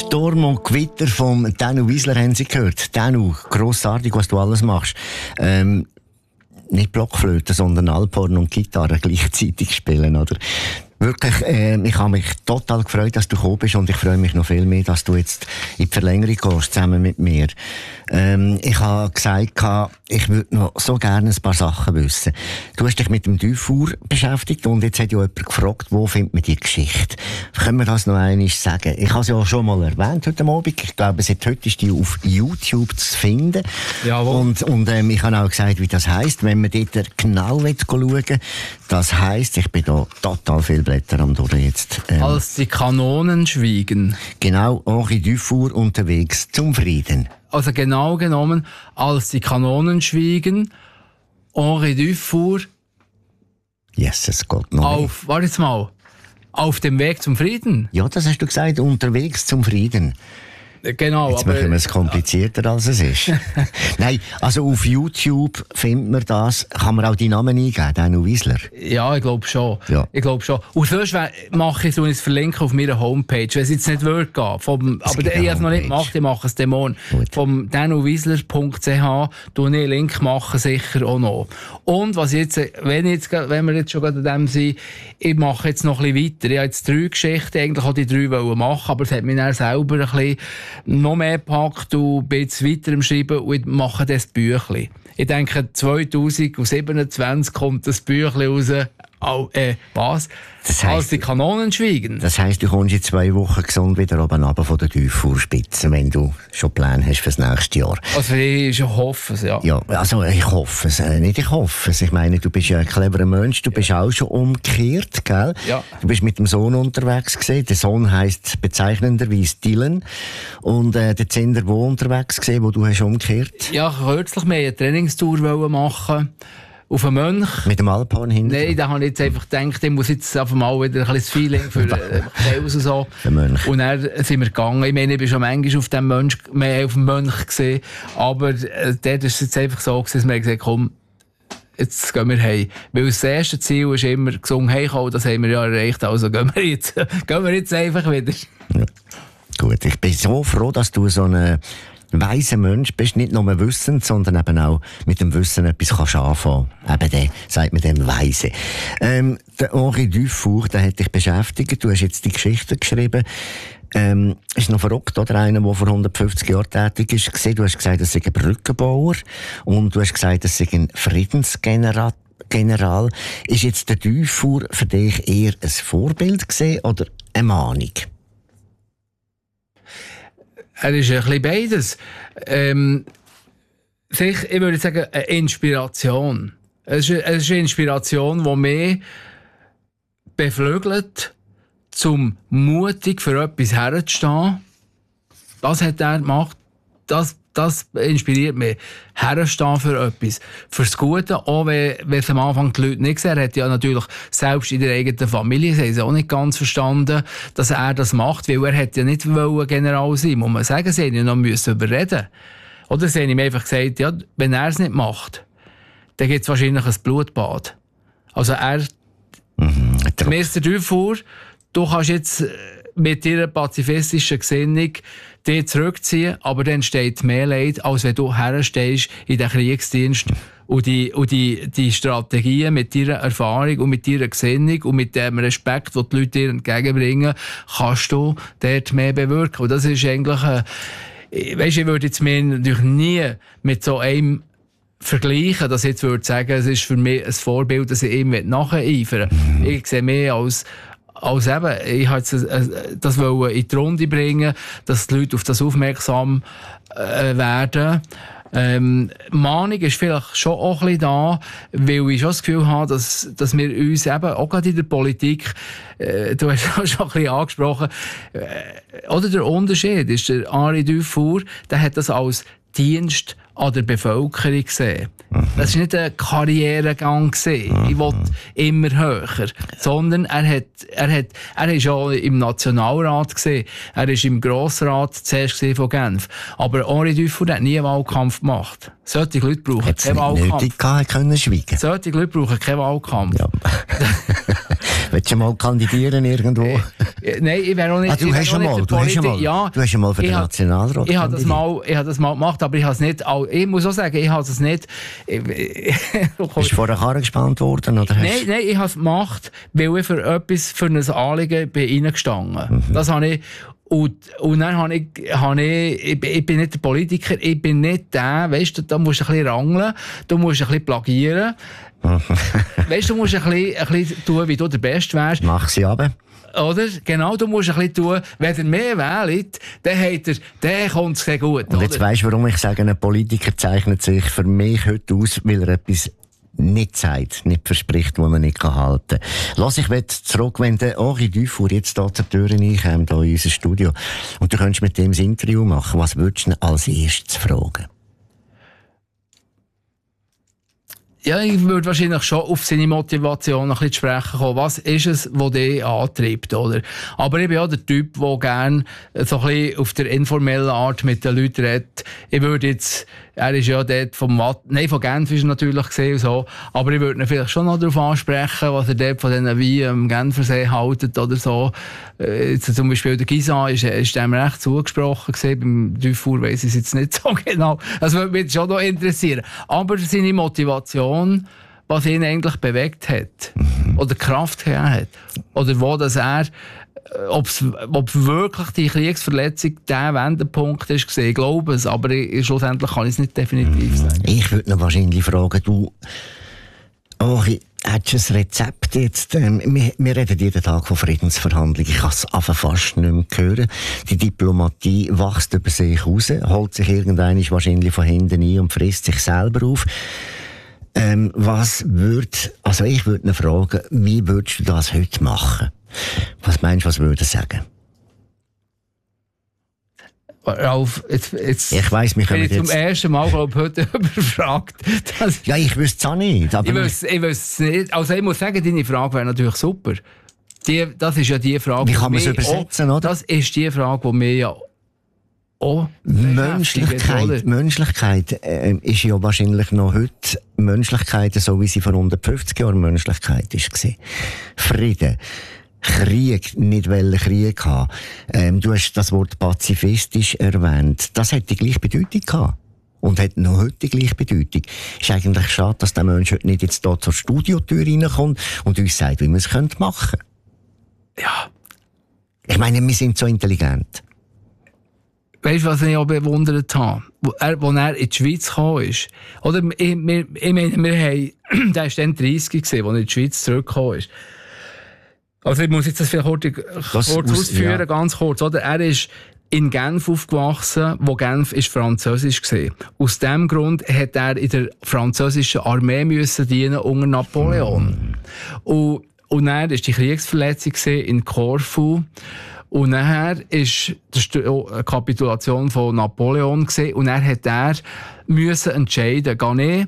Sturm und Gewitter vom Danu Wiesler haben Sie gehört. Danu, grossartig, was du alles machst. Nicht Blockflöte, sondern Alphorn und Gitarre gleichzeitig spielen, oder? Wirklich, ich habe mich total gefreut, dass du gekommen bist, und ich freue mich noch viel mehr, dass du jetzt in die Verlängerung gehst, zusammen mit mir. Ich habe gesagt, ich würde noch so gerne ein paar Sachen wissen. Du hast dich mit dem Dufour beschäftigt, und jetzt hat ja jemand gefragt, wo findet man die Geschichte? Können wir das noch einmal sagen? Ich habe es ja schon mal erwähnt heute Abend. Ich glaube, seit heute ist die auf YouTube zu finden. Jawohl. Und ich habe auch gesagt, wie das heisst, wenn man dort genau schauen will. Das heisst, ich bin da total viel Blätter am durch jetzt. Als die Kanonen schwiegen. Genau, Henri Dufour, unterwegs zum Frieden. Also genau genommen, als die Kanonen schwiegen, Henri Dufour Jesus Gott, noch warte jetzt mal, auf dem Weg zum Frieden. Ja, das hast du gesagt, unterwegs zum Frieden. Genau, jetzt machen wir es komplizierter, als es ist. Nein, also auf YouTube findet man das. Kann man auch die Namen eingeben, Danu Wiesler? Ja, ich glaube schon. Ja. Ich glaube schon. Und sonst mache ich so ein Verlinken auf meiner Homepage, wenn es jetzt nicht wird gehen. Aber ich habe es noch nicht gemacht, ich mache es demon. Vom danuwiesler.ch tue ich einen Link machen, sicher auch noch. Und was jetzt, wenn wir jetzt schon an dem sind, ich mache jetzt noch ein bisschen weiter. Ich habe jetzt 3 Geschichten, eigentlich auch die 3 machen, aber es hat mich dann selber ein bisschen noch mehr gepackt und bin jetzt weiter im Schreiben und mache das Büchlein. Ich denke, 2027 kommt das Büchlein raus. Was? Das heisst, als die Kanonen schwiegen. Das heisst, du kommst in 2 Wochen gesund wieder oben runter von der Dufour-Spitze, wenn du schon Pläne hast fürs nächste Jahr. Also ich hoffe es, ja. Ja, also ich hoffe es. Nicht ich hoffe es. Ich meine, du bist ja ein cleverer Mensch, du bist auch schon umgekehrt, gell? Ja. Du bist mit dem Sohn unterwegs gewesen. Der Sohn heisst bezeichnenderweise Dylan. Und der Zinder, wo unterwegs gewesen, wo du hast umgekehrt? Ja, kürzlich mehr eine Trainingstour machen. Auf einen Mönch. Mit dem Alphorn hinten? Nein, da habe ich jetzt einfach gedacht, ich muss jetzt einfach mal wieder ein bisschen Feeling für Chaos und so. Der Mönch. Und dann sind wir gegangen. Ich meine, ich bin schon manchmal auf dem Mönch gesehen. Aber dort war es jetzt einfach so, dass wir gesagt haben, komm, jetzt gehen wir heim. Weil das erste Ziel ist immer gesungen heimkommen, das haben wir ja erreicht. Also gehen wir jetzt einfach wieder. Ja. Gut, ich bin so froh, dass du so eine weiser Mensch bist, nicht nur wissend, sondern eben auch mit dem Wissen etwas kannst anfangen. Eben der, sagt man dem Weise. Der Henri Dufour, der hat dich beschäftigt. Du hast jetzt die Geschichte geschrieben. Ist noch verrückt, oder? Einer, der vor 150 Jahren tätig ist. Du hast gesagt, er sei ein Brückenbauer. Und du hast gesagt, er sei ein Friedensgeneral. Ist jetzt der Dufour für dich eher ein Vorbild gewesen oder eine Mahnung? Er ist ein bisschen beides. Ich würde sagen, eine Inspiration. Es ist eine Inspiration, die mich beflügelt, zum mutig für etwas herzustehen. Das hat er gemacht. Das inspiriert mich. Herstehen für etwas. Fürs Gute, auch wenn es am Anfang die Leute nicht sehen. Er hat ja natürlich selbst in der eigenen Familie, sie haben es auch nicht ganz verstanden, dass er das macht, weil er hätte ja nicht General sein, muss man sagen, sie hätten ja noch überreden. Oder sie haben ihm einfach gesagt, ja, wenn er es nicht macht, dann gibt es wahrscheinlich ein Blutbad. Also Mr. Dufour, du kannst jetzt mit ihrer pazifistischen Gesinnung dich zurückziehen, aber dann entsteht mehr Leid, als wenn du herstehst in den Kriegsdienst und die Strategien mit deiner Erfahrung und mit deiner Gesinnung und mit dem Respekt, den die Leute dir entgegenbringen, kannst du dort mehr bewirken. Und das ist eigentlich, weisst, ich würde jetzt mir natürlich nie mit so einem vergleichen, dass ich jetzt würde sagen, es ist für mich ein Vorbild, dass ich ihm nacheifern will. Ich sehe mehr als eben, ich wollte das in die Runde bringen, dass die Leute auf das aufmerksam werden. Mahnung ist vielleicht schon auch ein bisschen da, weil ich schon das Gefühl habe, dass wir uns eben, auch gerade in der Politik, du hast es schon ein bisschen angesprochen, oder der Unterschied ist, der Henri Dufour, der hat das als Dienst an der Bevölkerung gesehen. Das war nicht ein Karrieregang gewesen. Ich wollte immer höher. Sondern er ist ja im Nationalrat gesehen. Er ist im Grossrat zuerst von Genf. Aber Henri Dufour hat nie einen Wahlkampf gemacht. Solche Leute brauchen keinen Wahlkampf. Nötig gehabt, können schweigen. Solche Leute brauchen keinen Wahlkampf. Ja. Willst du mal kandidieren irgendwo? Nein, ich wäre auch nicht. Du hast schon mal für den Nationalrat Ich habe das mal gemacht, aber ich habe es nicht. Ich muss auch sagen, ich habe es nicht. Bist du vor der Karre gespannt worden? Oder nein, ich habe es gemacht, weil ich für ein Anliegen bin reingestanden. Das habe ich. Und dann habe ich bin nicht der Politiker, ich bin nicht der, weißt du, da musst du ein bisschen rangeln, du musst ein bisschen plagieren. Weißt du, musst ein bisschen tun, wie du der Beste wärst. Mach sie runter. Oder? Genau, du musst ein bisschen tun. Wenn er mehr wählt, dann kommt es sehr gut. Und jetzt weisst du, warum ich sage, ein Politiker zeichnet sich für mich heute aus, weil er etwas nicht sagt, nicht verspricht, was er nicht halten kann. Lass ich zurück, wenn der Henri Dufour jetzt hier zur Tür reinkommt, hier in unser Studio, und du könntest mit dem ein Interview machen, was würdest du ihn als erstes fragen? Ja, ich würde wahrscheinlich schon auf seine Motivation ein bisschen zu sprechen kommen. Was ist es, was dich antreibt, oder? Aber ich bin auch der Typ, der gerne so ein bisschen auf der informellen Art mit den Leuten redet. Ich würde jetzt, er ist ja dort von Genf ist er natürlich gesehen und so, aber ich würde ihn vielleicht schon noch darauf ansprechen, was er dort von diesen Weinen am Genfersee haltet oder so. Jetzt zum Beispiel der Gisa ist dem recht zugesprochen gewesen, beim Dufour weiss ich es jetzt nicht so genau. Das würde mich schon noch interessieren. Aber seine Motivation, was ihn eigentlich bewegt hat, oder Kraft gegeben hat, oder wo das ob wirklich die Kriegsverletzung der Wendepunkt ist gesehen, ich glaube es, aber schlussendlich kann ich es nicht definitiv sagen. Ich würde ihn wahrscheinlich fragen, du, hättest du ein Rezept jetzt? Wir reden jeden Tag von Friedensverhandlungen. Ich kann es fast nicht mehr hören. Die Diplomatie wächst über sich raus, holt sich irgendwann wahrscheinlich von hinten ein und frisst sich selber auf. Ich würde ihn fragen, wie würdest du das heute machen? Was meinst du, was würde er sagen? Ralf, jetzt ich weiss, mich bin ich zum ersten Mal, glaube ich, heute überfragt. Ja, ich wüsste es auch nicht. Aber ich wüsste es nicht. Also ich muss sagen, deine Frage wäre natürlich super. Das ist ja die Frage, wie kann man es übersetzen, oder? Das ist die Frage, die mir ja auch Menschlichkeit ist ja wahrscheinlich noch heute Menschlichkeit, so wie sie vor 150 Jahren Menschlichkeit war. Frieden. Krieg, nicht wollen Krieg haben. Du hast das Wort pazifistisch erwähnt. Das hat die gleiche Bedeutung gehabt. Und hat noch heute die gleiche Bedeutung. Ist eigentlich schade, dass der Mensch heute nicht jetzt hier zur Studiotür reinkommt und uns sagt, wie man es machen könnte. Ja. Ich meine, wir sind so intelligent. Weißt du, was ich auch bewundert habe? Als er in die Schweiz gekommen ist. Oder, ich meine, der war dann 30 gewesen, als er in die Schweiz zurückgekommen ist. Also ich muss jetzt das vielleicht kurz ausführen, ja. Ganz kurz. Oder? Er ist in Genf aufgewachsen, wo Genf ist französisch war. Aus diesem Grund hat er in der französischen Armee müssen dienen unter Napoleon. Und dann war die Kriegsverletzung in Korfu. Und nachher ist die Kapitulation von Napoleon gewesen. Und dann hat er müssen entscheiden, gehe ich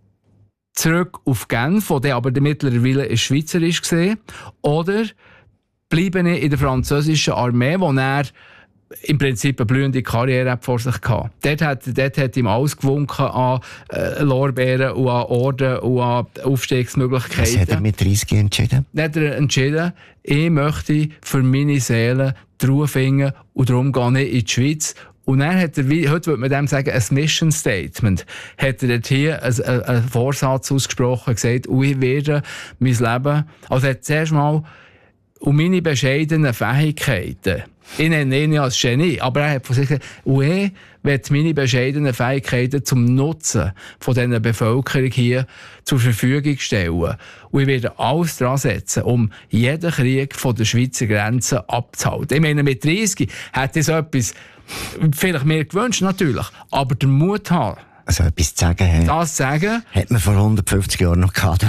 zurück auf Genf, wo der aber mittlerweile schweizerisch war, oder bleibe ich in der französischen Armee, wo er im Prinzip eine blühende Karriere vor sich hatte. Dort hat ihm alles gewunken an Lorbeeren und an Orden und an Aufstiegsmöglichkeiten. Was hat er mit 30 entschieden? Dann hat er entschieden, ich möchte für meine Seele die Ruhe finden und darum gehe ich in die Schweiz. Und dann hat er, heute würde man dem sagen, ein Mission Statement, hat er dort hier einen Vorsatz ausgesprochen, gesagt, ich werde mein Leben, also er hat zuerst mal um meine bescheidenen Fähigkeiten, ich nenne ihn ja als Genie, aber er hat von sich gesagt, ich werde meine bescheidenen Fähigkeiten zum Nutzen von dieser Bevölkerung hier zur Verfügung stellen. Und ich werde alles dran setzen, um jeden Krieg von der Schweizer Grenze abzuhalten. Ich meine, mit 30 hätte ich so etwas vielleicht mehr gewünscht, natürlich, aber der Mut haben. Also etwas zu sagen, das zu sagen. Hat man vor 150 Jahren noch gehabt.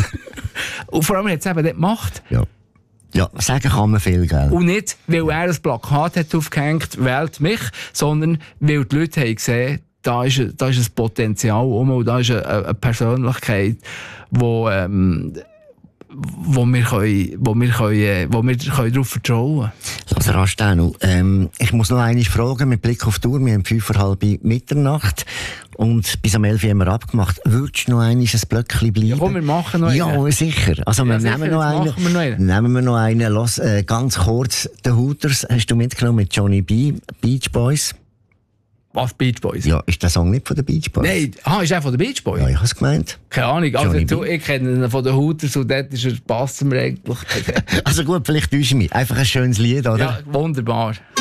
Und vor allem hat es eben nicht gemacht. Ja, sagen kann man viel, gell? Und nicht, weil er ein Plakat hat aufgehängt, wählt mich, sondern weil die Leute haben gesehen, da ist ein Potenzial und da ist eine Persönlichkeit, wo wir darauf vertrauen können. Lass rasch, Danu. Ich muss noch einmal fragen, mit Blick auf die Uhr, wir haben 5:30 Mitternacht und bis um 11 Uhr haben wir abgemacht. Würdest du noch einmal ein Blöckchen bleiben? Ja, komm, wir machen noch einen. Ja, sicher. Also wir nehmen noch einen. Nehmen wir noch einen. Los, ganz kurz, The Hooters hast du mitgenommen mit Johnny B, Beach Boys. Was, Beach Boys? Ja, ist der Song nicht von den Beach Boys? Nein, ist er von den Beach Boys? Ja, ich habe es gemeint. Keine Ahnung, also ich kenne ihn von den Hooters und dort passt er mir eigentlich. Also gut, vielleicht täusche ich mich. Einfach ein schönes Lied, oder? Ja, wunderbar.